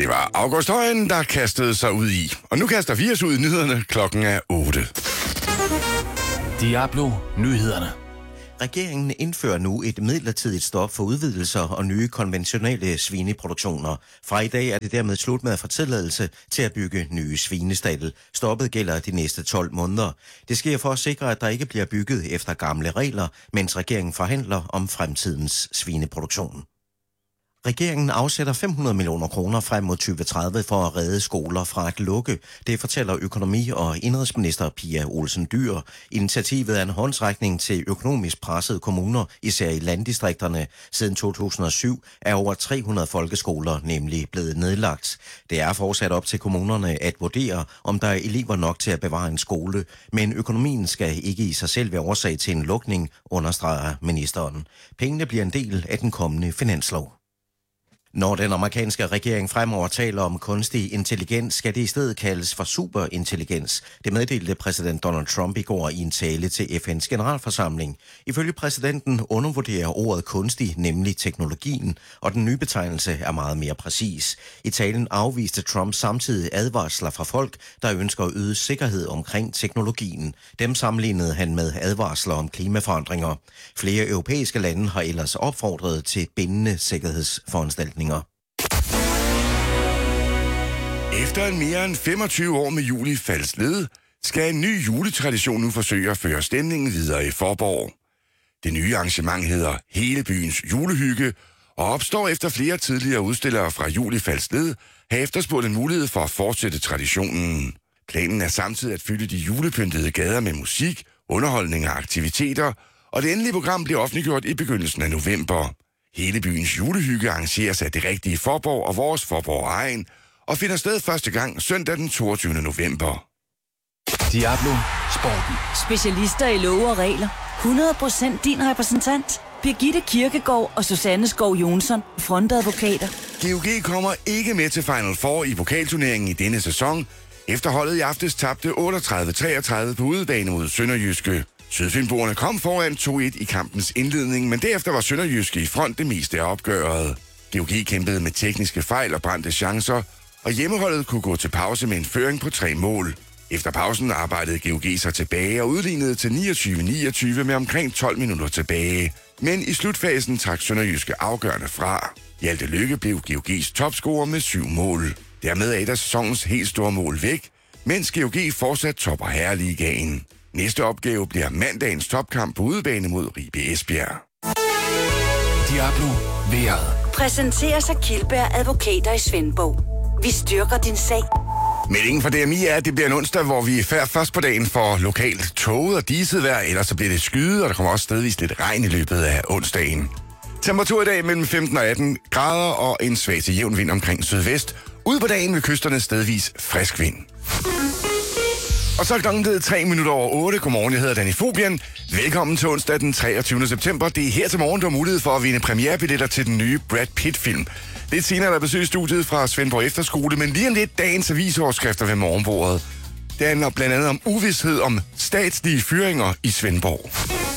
var August Højen, der kastede sig ud i. Og nu kaster vi os ud i nyhederne. Klokken er 8. Diablo Nyhederne. Regeringen indfører nu et midlertidigt stop for udvidelser og nye konventionelle svineproduktioner. Fra i dag er det dermed slut med at få tilladelse til at bygge nye svinestalde. Stoppet gælder de næste 12 måneder. Det sker for at sikre, at der ikke bliver bygget efter gamle regler, mens regeringen forhandler om fremtidens svineproduktion. Regeringen afsætter 500 millioner kroner frem mod 2030 for at redde skoler fra at lukke. Det fortæller økonomi- og indenrigsminister Pia Olsen Dyhr. Initiativet er en håndsrækning til økonomisk pressede kommuner, især i landdistrikterne. Siden 2007 er over 300 folkeskoler nemlig blevet nedlagt. Det er fortsat op til kommunerne at vurdere, om der er elever nok til at bevare en skole. Men økonomien skal ikke i sig selv være årsag til en lukning, understreger ministeren. Pengene bliver en del af den kommende finanslov. Når den amerikanske regering fremover taler om kunstig intelligens, skal det i stedet kaldes for superintelligens. Det meddelte præsident Donald Trump i går i en tale til FN's generalforsamling. Ifølge præsidenten undervurderer ordet kunstig, nemlig teknologien, og den nye betegnelse er meget mere præcis. I talen afviste Trump samtidig advarsler fra folk, der ønsker at øge sikkerhed omkring teknologien. Dem sammenlignede han med advarsler om klimaforandringer. Flere europæiske lande har ellers opfordret til bindende sikkerhedsforanstaltninger. Efter en mere end 25 år med jul i Falsled, skal en ny juletradition nu forsøge at føre stemningen videre i Faaborg. Det nye arrangement hedder Hele byens julehygge, og opstår efter flere tidligere udstillere fra jul i Falsled har efterspurgt en mulighed for at fortsætte traditionen. Planen er samtidig at fylde de julepyntede gader med musik, underholdning og aktiviteter, og det endelige program bliver offentliggjort i begyndelsen af november. Hele byens julehygge arrangeres af det rigtige Faaborg og vores Faaborg egen, og finder sted første gang søndag den 22. november. Diablo Sporten. Specialister i love og regler. 100% din repræsentant. Birgitte Kirkegaard og Susanne Skov Jonsson, frontadvokater. GOG kommer ikke med til Final Four i pokalturneringen i denne sæson, efter holdet i aftes tabte 38-33 på udebane mod Sønderjyske. Sydfynboerne kom foran 2-1 i kampens indledning, men derefter var Sønderjyske i front det meste af opgøret. GOG kæmpede med tekniske fejl og brændte chancer, og hjemmeholdet kunne gå til pause med en føring på 3 mål. Efter pausen arbejdede GOG sig tilbage og udlignede til 29-29 med omkring 12 minutter tilbage. Men i slutfasen trak Sønderjyske afgørende fra. Hjalte Lykke blev GOG's topscorer med 7 mål. Dermed er et af sæsonens helt store mål væk, mens GOG fortsat topper Herreligaen. Næste opgave bliver mandagens topkamp på udebane mod Ribe Esbjerg. Diablo Vejret. Præsenteres af Kildberg Advokater i Svendborg. Vi styrker din sag. Meldingen fra DMI er, at det bliver en onsdag, hvor vi først på dagen får lokalt tåget og diset vejr, ellers så bliver det skyet, og der kommer også stedvis lidt regn i løbet af onsdagen. Temperatur i dag mellem 15 og 18 grader og en svag til jævn vind omkring sydvest. Ude på dagen ved kysterne stedvis frisk vind. Og så er klokken blevet 3 minutter over 8. Godmorgen, jeg hedder Danny Fobian. Velkommen til onsdag den 23. september. Det er her til morgen, du har mulighed for at vinde premierebilletter til den nye Brad Pitt-film. Lidt senere der besøger studiet fra Svendborg Efterskole, men lige om lidt dagens avisoverskrifter ved morgenbordet. Det handler blandt andet om uvished om statslige fyringer i Svendborg.